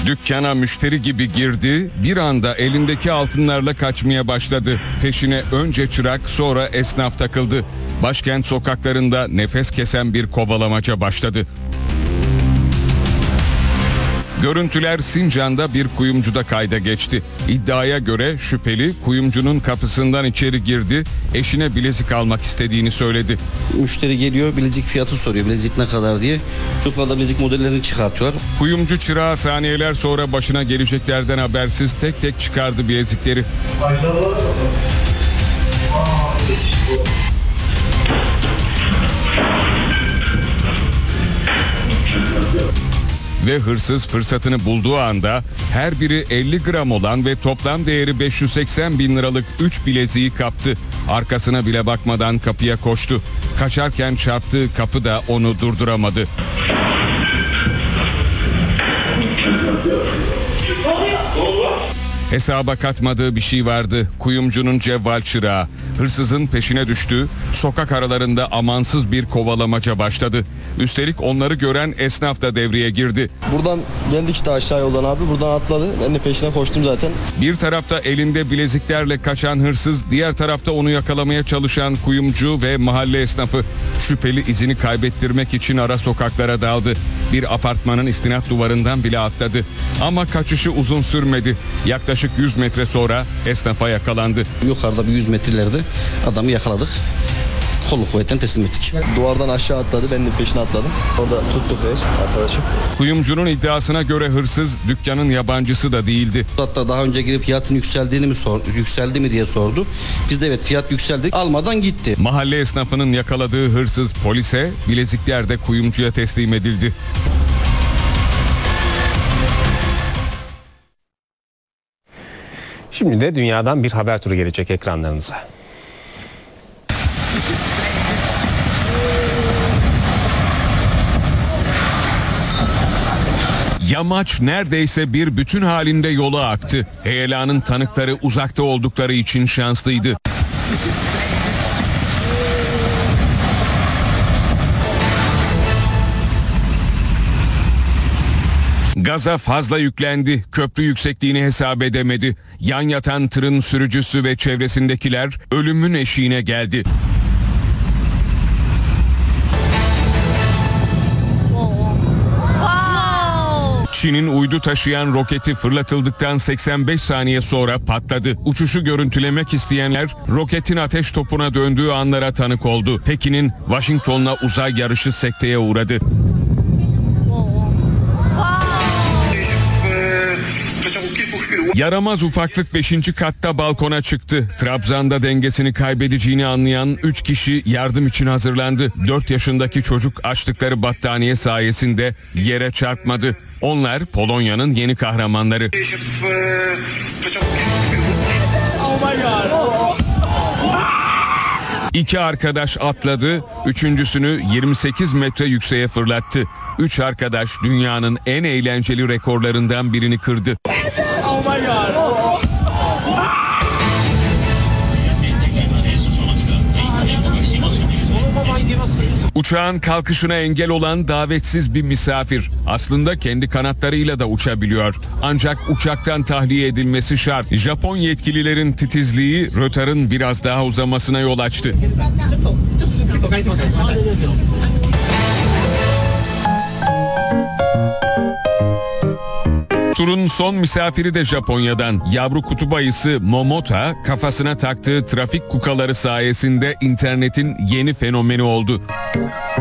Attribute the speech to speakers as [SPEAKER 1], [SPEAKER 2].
[SPEAKER 1] Dükkana müşteri gibi girdi, bir anda elindeki altınlarla kaçmaya başladı. Peşine önce çırak, sonra esnaf takıldı. Başkent sokaklarında nefes kesen bir kovalamaca başladı. Görüntüler Sincan'da bir kuyumcuda kayda geçti. İddiaya göre şüpheli kuyumcunun kapısından içeri girdi, eşine bilezik almak istediğini söyledi.
[SPEAKER 2] Müşteri geliyor, bilezik fiyatı soruyor, bilezik ne kadar diye. Çocuklar da bilezik modellerini çıkartıyorlar.
[SPEAKER 1] Kuyumcu çırağı saniyeler sonra başına geleceklerden habersiz tek tek çıkardı bilezikleri. Ve hırsız fırsatını bulduğu anda her biri 50 gram olan ve toplam değeri 580 bin liralık 3 bileziği kaptı. Arkasına bile bakmadan kapıya koştu. Kaçarken çarptığı kapı da onu durduramadı. Hesaba katmadığı bir şey vardı. Kuyumcunun cevval çırağı. Hırsızın peşine düştü. Sokak aralarında amansız bir kovalamaca başladı. Üstelik onları gören esnaf da devreye girdi.
[SPEAKER 3] Buradan geldik işte aşağı yoldan abi. Buradan atladı. Ben de peşine koştum zaten.
[SPEAKER 1] Bir tarafta elinde bileziklerle kaçan hırsız, diğer tarafta onu yakalamaya çalışan kuyumcu ve mahalle esnafı. Şüpheli izini kaybettirmek için ara sokaklara daldı. Bir apartmanın istinat duvarından bile atladı. Ama kaçışı uzun sürmedi. Yaklaşık 100 metre sonra esnafa yakalandı.
[SPEAKER 2] Yukarıda bir 100 metrelerde adamı yakaladık. Kolluk kuvvetten teslim ettik.
[SPEAKER 3] Duvardan aşağı atladı. Ben de peşine atladım. Orada tuttuk arkadaşım.
[SPEAKER 1] Kuyumcunun iddiasına göre hırsız dükkanın yabancısı da değildi.
[SPEAKER 2] Hatta daha önce girip fiyatın yükseldi mi diye sordu. Biz de evet fiyat yükseldi. Almadan gitti.
[SPEAKER 1] Mahalle esnafının yakaladığı hırsız polise, bilezikler de kuyumcuya teslim edildi.
[SPEAKER 4] Şimdi de dünyadan bir haber turu gelecek ekranlarınıza.
[SPEAKER 1] Yamaç neredeyse bir bütün halinde yola aktı. Heyelanın tanıkları uzakta oldukları için şanslıydı. Gaza fazla yüklendi, köprü yüksekliğini hesap edemedi. Yan yatan tırın sürücüsü ve çevresindekiler ölümün eşiğine geldi. Çin'in uydu taşıyan roketi fırlatıldıktan 85 saniye sonra patladı. Uçuşu görüntülemek isteyenler roketin ateş topuna döndüğü anlara tanık oldu. Pekin'in Washington'la uzay yarışı sekteye uğradı. Yaramaz ufaklık 5. katta balkona çıktı. Trabzan'da dengesini kaybedeceğini anlayan 3 kişi yardım için hazırlandı. 4 yaşındaki çocuk açtıkları battaniye sayesinde yere çarpmadı. Onlar Polonya'nın yeni kahramanları. İki arkadaş atladı, üçüncüsünü 28 metre yükseğe fırlattı. 3 arkadaş dünyanın en eğlenceli rekorlarından birini kırdı. Uçağın kalkışına engel olan davetsiz bir misafir. Aslında kendi kanatlarıyla da uçabiliyor. Ancak uçaktan tahliye edilmesi şart. Japon yetkililerin titizliği rötarın biraz daha uzamasına yol açtı. Turun son misafiri de Japonya'dan. Yavru kutup ayısı Momota kafasına taktığı trafik kukaları sayesinde internetin yeni fenomeni oldu.